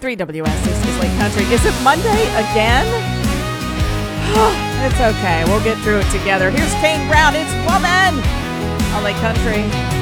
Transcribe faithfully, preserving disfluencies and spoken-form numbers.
three W S, this is Lake Country. Is it Monday again? It's okay. We'll get through it together. Here's Kane Brown. It's Woman on Lake Country.